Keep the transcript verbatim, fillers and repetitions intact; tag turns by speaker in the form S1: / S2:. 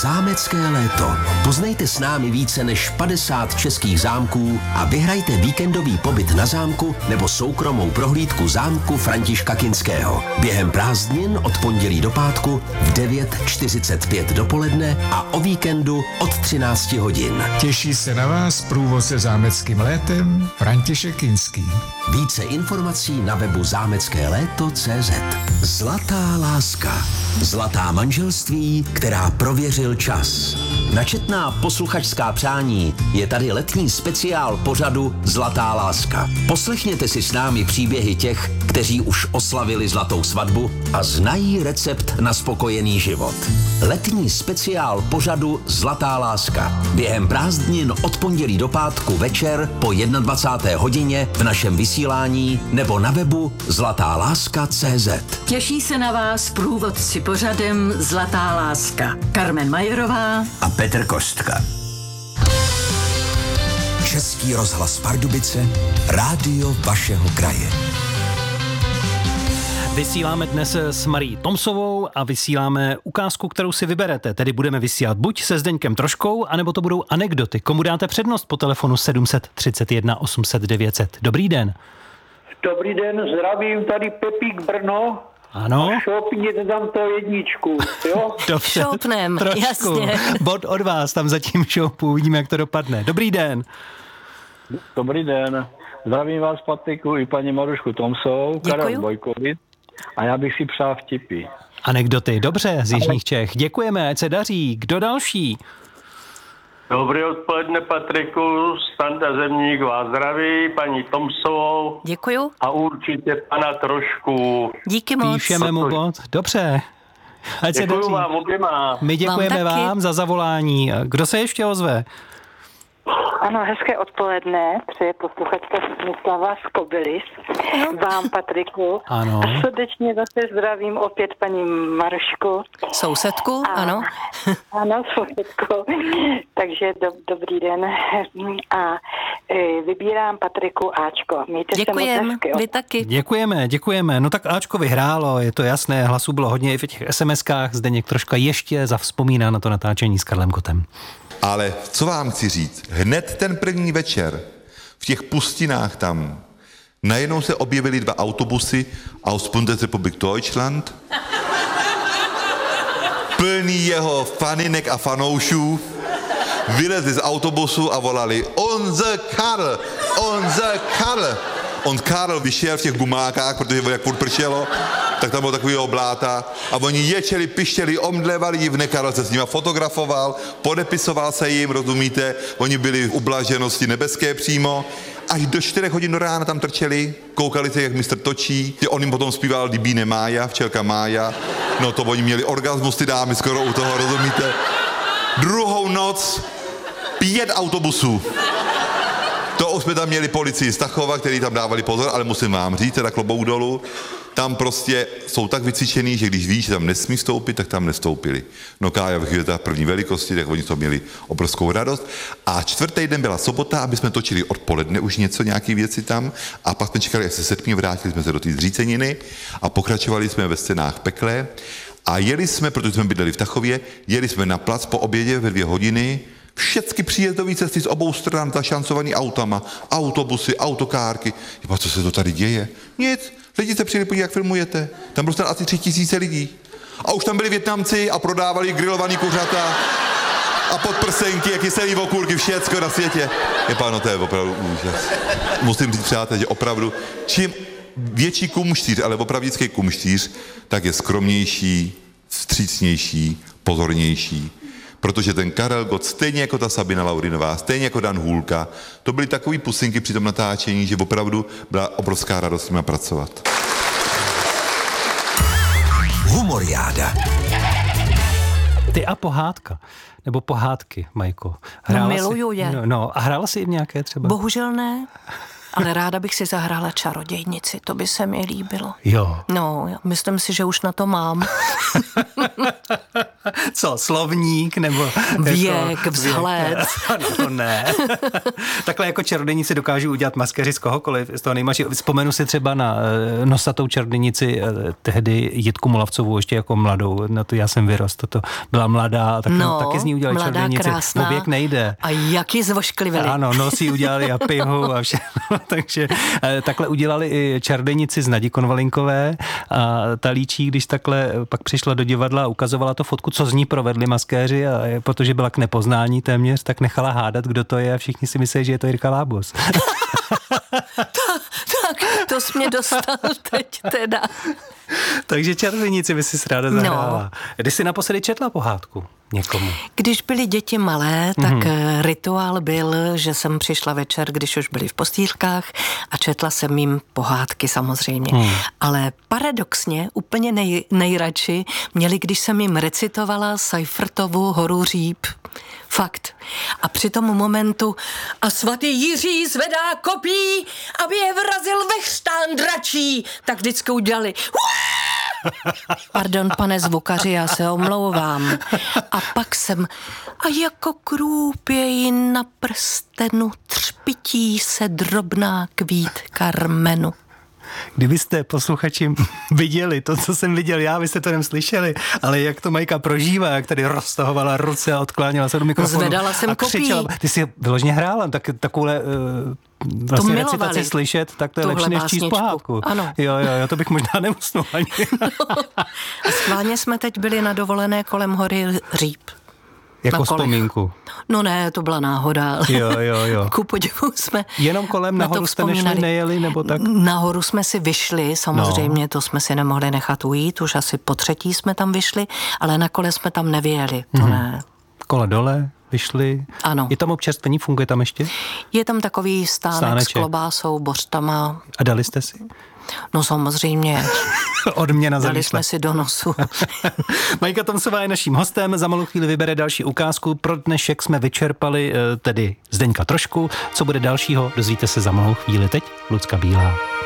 S1: zámecké léto. Poznejte s námi více než padesát českých zámků a vyhrajte víkendový pobyt na zámku nebo soukromou prohlídku zámku Františka Kinského. Během prázdnin od pondělí do pátku v devět čtyřicet pět dopoledne a o víkendu od třináct hodin.
S2: Těší se na vás průvodce zámeckým létem František Kinský.
S1: Více informací na webu zámecké léto tečka cé zet. Zlatá láska. Zlatá manželství, která prověřil čas. Načetná posluchačská přání je tady letní speciál pořadu Zlatá láska. Poslechněte si s námi příběhy těch, kteří už oslavili zlatou svatbu a znají recept na spokojený život. Letní speciál pořadu Zlatá láska. Během prázdnin od pondělí do pátku večer po dvacáté jedné hodině v našem vysílání nebo na webu zlatá láska tečka cé zet.
S3: Těší se na vás průvodci pořadem Zlatá láska. Karmen Majerová
S1: a Petr Kostka. Český rozhlas Pardubice, rádio vašeho kraje.
S4: Vysíláme dnes s Marí Tomsovou a vysíláme ukázku, kterou si vyberete. Tedy budeme vysílat buď se Zdeňkem Troškou, anebo to budou anekdoty. Komu dáte přednost po telefonu sedm set třicet jedna osm set devět set? Dobrý den.
S5: Dobrý den, zdravím, tady Pepík Brno.
S4: Ano.
S5: Šoupněte tam to jedničku, jo?
S4: Dobře,
S3: šoupnem,
S4: trošku.
S3: Jasně.
S4: Bod od vás, tam zatím šoupu, uvidíme, jak to dopadne. Dobrý den.
S5: Dobrý den, zdravím vás Patriku i paní Marušku Tomsou, Karel Bojkovic a já bych si přál vtipy.
S4: Anekdoty, dobře, z Jižních Čech. Děkujeme, ať se daří. Kdo další?
S6: Dobré odpoledne, Patriku, Standa Zemník vás zdraví, paní Tomsovou.
S3: Děkuju.
S6: A určitě pana Trošku.
S3: Díky moc.
S4: Píšeme mu bod, dobře. Ať se
S6: Děkuju
S4: daří.
S6: vám oběma.
S4: My děkujeme vám, vám za zavolání. Kdo se ještě ozve?
S7: Ano, hezké odpoledne, přeje posluchačka Smyslava z Kobylis. Vám, Patriku.
S4: Ano.
S7: A srdečně zase zdravím opět paní Marušku.
S3: Sousedku, a, ano.
S7: Ano, sousedku. Takže do, dobrý den. A e, vybírám Patriku Ačko. Mějte
S3: Děkujem,
S7: se moc hezky.
S3: vy taky.
S4: Děkujeme, děkujeme. No tak Ačko vyhrálo, je to jasné, hlasů bylo hodně i v těch es em eskách. Zdeněk troška ještě zavzpomíná na to natáčení s Karlem Kotem.
S8: Ale co vám chci říct, hned ten první večer v těch pustinách tam najednou se objevily dva autobusy aus Bundesrepublik Deutschland, plný jeho faninek a fanoušů, vylezli z autobusu a volali Unser Karl, unser Karl. On Karl vyšel v těch gumákách, protože jak furt pršelo, tak tam bylo takový bláta a oni ječeli, pištěli, omdlevali divně, Karel se s nima fotografoval, podepisoval se jim, rozumíte, oni byli v ublaženosti nebeské přímo, až do čtyřech hodin do rána tam trčeli, koukali se, jak mistr točí, on jim potom zpíval Libíne Mája, včelka Mája, no to oni měli orgasmus, ty dámy skoro u toho, rozumíte. Druhou noc pět autobusů. To už jsme tam měli policii z Tachova, který tam dávali pozor, ale musím vám říct, teda klobouk dolů, tam prostě jsou tak vycvičený, že když víš, že tam nesmí vstoupit, tak tam nestoupili. No Kája v první velikosti, tak oni to měli obrovskou radost. A čtvrtý den byla sobota, aby jsme točili odpoledne už něco, nějaké věci tam. A pak jsme čekali, jak se setmě, vrátili jsme se do té zříceniny a pokračovali jsme ve scénách Pekle. A jeli jsme, protože jsme bydleli v Tachově, jeli jsme na plac po obědě ve dvě hodiny. Všechny příjezdové cesty z obou stran zašancovaný autama, autobusy, autokárky. Jeba, co se to tady děje? Nic, lidi se přijeli podívat, jak filmujete. Tam bylo asi tři tisíce lidí. A už tam byli Vietnamci a prodávali grilovaný kuřata a podprsenky, jak kyselý okurky, všecko na světě. Jeba, no to je opravdu úžas. Musím říct, přátelé, že opravdu, čím větší kumštíř, ale opravdický kumštíř, tak je skromnější, vstřícnější, pozornější. Protože ten Karel Gott, stejně jako ta Sabina Laurinová, stejně jako Dan Hůlka, to byly takový pusinky při tom natáčení, že opravdu byla obrovská radost s nimi pracovat.
S1: Humoriáda.
S4: Ty a pohádka. Nebo pohádky, Majko.
S3: No, miluju je.
S4: No, no, a hrála jsi jim nějaké třeba?
S3: Bohužel ne.
S9: Ale ráda bych si zahrála čarodějnici, to by se mi líbilo.
S4: Jo.
S9: No, myslím si, že už na to mám.
S4: Co, slovník nebo...
S9: Věk,
S4: jako,
S9: vzhled.
S4: No ne. Takhle jako čarodějnici dokážou udělat maskeři z kohokoliv, z toho nejmažší. Vzpomenu si třeba na nosatou čarodějnici tehdy Jitku Molavcovou, ještě jako mladou, na to já jsem vyrost, to byla mladá, tak
S9: no,
S4: taky z ní udělali
S9: mladá,
S4: čarodějnici.
S9: Krásná.
S4: O věk nejde.
S9: A jak ji zvošklivili.
S4: Ano, nosí udělali a pihu a všechno, takže takhle udělali i čarodějnici z Nadi Konvalinkové a ta líčí, když takhle pak přišla do divadla a ukazovala to fotku, co z ní provedli maskéři a protože byla k nepoznání téměř, tak nechala hádat, kdo to je a všichni si myslí, že je to Jirka Lábos.
S9: tak, tak, to jsi mě dostal teď teda.
S4: Takže čarodějnici by si ráda zahrála. No. Když jsi naposledy četla pohádku někomu?
S9: Když byly děti malé, tak mm-hmm. rituál byl, že jsem přišla večer, když už byli v postýlkách a četla jsem jim pohádky samozřejmě. Mm. Ale paradoxně úplně nej, nejradši měli, když jsem jim recitovala Seifertovu Horu Říp. Fakt. A při tom momentu a svatý Jiří zvedá kopí, aby je vrazil ve chřtán dračí, tak vždycky udělali Pardon, pane zvukaři, já se omlouvám. A pak jsem a jako krůpěji na prstenu třpití se drobná kvít karmenu.
S4: Kdybyste posluchači viděli to, co jsem viděl já, byste to nem slyšeli, ale jak to Majka prožívá, jak tady roztahovala ruce a odkláněla se do mikrofonu.
S9: Zvedala jsem
S4: a křičela. Ty jsi vyloženě hrála, tak takovouhle uh, vlastně recitaci slyšet, tak to je lepší než číst pohádku.
S9: Ano.
S4: Jo, jo, jo, to bych možná neusnul ani.
S9: No. A schválně jsme teď byli na dovolené kolem hory Říp.
S4: Jako vzpomínku.
S9: No ne, to byla náhoda.
S4: Jo, jo, jo.
S9: Ku podivu jsme
S4: jenom kolem
S9: na
S4: nahoru jste nešli, nejeli, nebo tak?
S9: Nahoru jsme si vyšli, samozřejmě, no. To jsme si nemohli nechat ujít, už asi po třetí jsme tam vyšli, ale na kole jsme tam nevyjeli, to mm-hmm. ne.
S4: Kole dole, vyšli.
S9: Ano.
S4: Je tam občerstvení, funguje tam ještě?
S9: Je tam takový stánek Stáneček. S klobásou, bořtama.
S4: A dali jste si?
S9: No samozřejmě.
S4: Odměna za
S9: Dali jsme si do nosu.
S4: Majka Tomsová je naším hostem, za malou chvíli vybere další ukázku. Pro dnešek jsme vyčerpali tedy Zdeňka Trošku. Co bude dalšího, dozvíte se za malou chvíli. Teď Lucka Bílá.